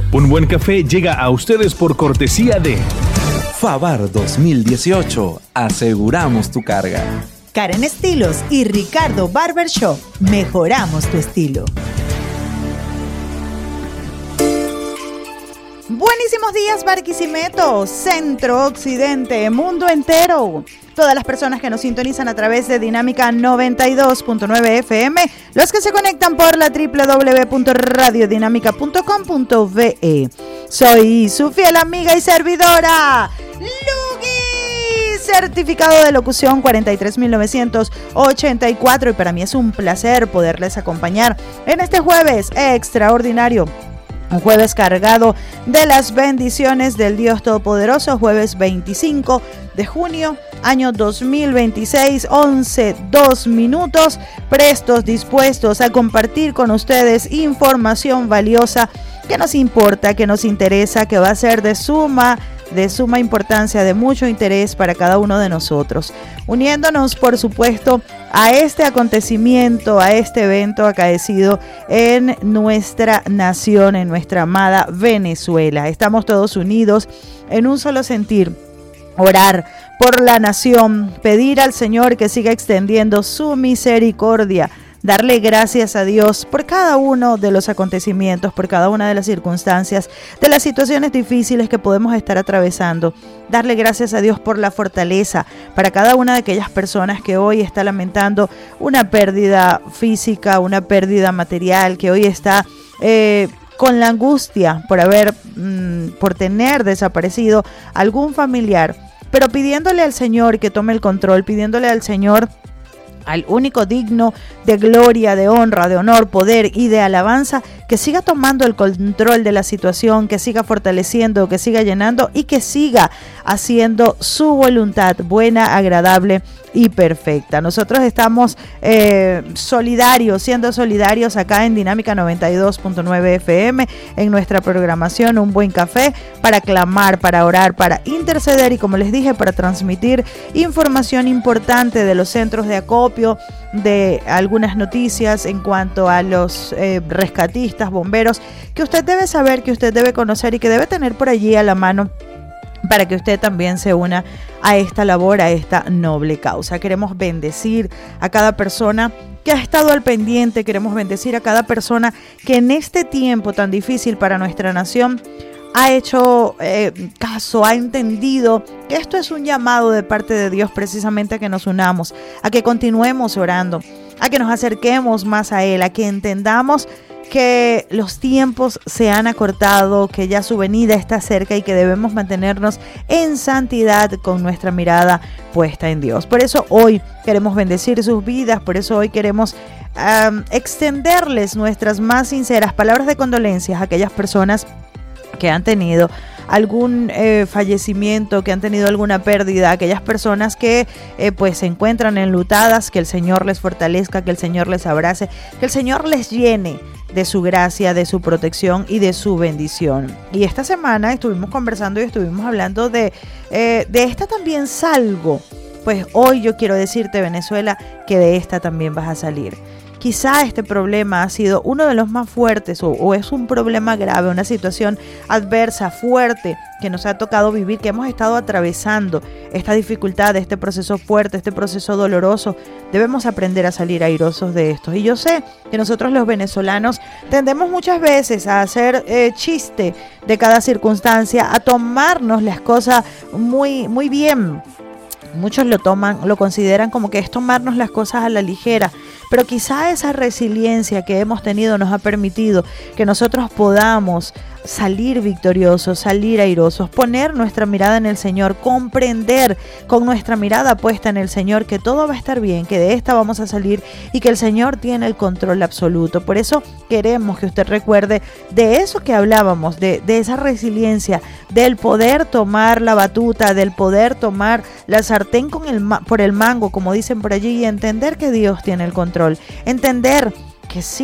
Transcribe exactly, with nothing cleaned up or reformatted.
Un buen café llega a ustedes por cortesía de Favar dos mil dieciocho. Aseguramos tu carga. Karen Estilos y Ricardo Barbershop. Mejoramos tu estilo. Buenísimos días, Barquisimeto, Centro, Occidente, mundo entero. Todas las personas que nos sintonizan a través de Dinámica noventa y dos punto nueve F M, los que se conectan por la doble u doble u doble u punto radio dinámica punto com punto ve e. Soy su fiel amiga y servidora, Lugi, certificado de locución cuarenta y tres mil novecientos ochenta y cuatro, y para mí es un placer poderles acompañar en este jueves extraordinario. Un jueves cargado de las bendiciones del Dios Todopoderoso, jueves veinticinco de junio, año dos mil veintiséis, once, dos minutos, prestos, dispuestos a compartir con ustedes información valiosa que nos importa, que nos interesa, que va a ser de suma de suma importancia, de mucho interés para cada uno de nosotros, uniéndonos por supuesto a este acontecimiento, a este evento acaecido en nuestra nación, en nuestra amada Venezuela. Estamos todos unidos en un solo sentir: orar por la nación, pedir al Señor que siga extendiendo su misericordia, darle gracias a Dios por cada uno de los acontecimientos, por cada una de las circunstancias, de las situaciones difíciles que podemos estar atravesando. Darle gracias a Dios por la fortaleza para cada una de aquellas personas que hoy está lamentando una pérdida física, una pérdida material, que hoy está eh, con la angustia por haber, mmm, por tener desaparecido algún familiar, pero pidiéndole al Señor que tome el control, pidiéndole al Señor, al único digno de gloria, de honra, de honor, poder y de alabanza, que siga tomando el control de la situación, que siga fortaleciendo, que siga llenando y que siga haciendo su voluntad buena, agradable y perfecta. Nosotros estamos eh, solidarios, siendo solidarios acá en Dinámica noventa y dos punto nueve F M, en nuestra programación Un Buen Café, para clamar, para orar, para interceder y, como les dije, para transmitir información importante de los centros de acopio, de algunas noticias en cuanto a los eh, rescatistas, bomberos, que usted debe saber, que usted debe conocer y que debe tener por allí a la mano, para que usted también se una a esta labor, a esta noble causa. Queremos bendecir a cada persona que ha estado al pendiente, queremos bendecir a cada persona que en este tiempo tan difícil para nuestra nación ha hecho eh, caso, ha entendido que esto es un llamado de parte de Dios precisamente a que nos unamos, a que continuemos orando, a que nos acerquemos más a Él, a que entendamos que los tiempos se han acortado, que ya su venida está cerca y que debemos mantenernos en santidad con nuestra mirada puesta en Dios. Por eso hoy queremos bendecir sus vidas, por eso hoy queremos um, extenderles nuestras más sinceras palabras de condolencias a aquellas personas que han tenido algún eh, fallecimiento, que han tenido alguna pérdida, aquellas personas que eh, pues se encuentran enlutadas, que el Señor les fortalezca, que el Señor les abrace, que el Señor les llene de su gracia, de su protección y de su bendición. Y esta semana estuvimos conversando y estuvimos hablando de, eh, de esta también salgo. Pues hoy yo quiero decirte, Venezuela, que de esta también vas a salir. Quizá este problema ha sido uno de los más fuertes o, o es un problema grave, una situación adversa, fuerte, que nos ha tocado vivir, que hemos estado atravesando esta dificultad, este proceso fuerte, este proceso doloroso. Debemos aprender a salir airosos de esto. Y yo sé que nosotros los venezolanos tendemos muchas veces a hacer eh, chiste de cada circunstancia, a tomarnos las cosas muy, muy bien. Muchos lo toman, lo consideran como que es tomarnos las cosas a la ligera, pero quizá esa resiliencia que hemos tenido nos ha permitido que nosotros podamos salir victoriosos, salir airosos, poner nuestra mirada en el Señor, comprender con nuestra mirada puesta en el Señor que todo va a estar bien, que de esta vamos a salir y que el Señor tiene el control absoluto. Por eso queremos que usted recuerde de eso que hablábamos, de, de esa resiliencia, del poder tomar la batuta, del poder tomar la sartén con el, por el mango, como dicen por allí, y entender que Dios tiene el control, entender que sí,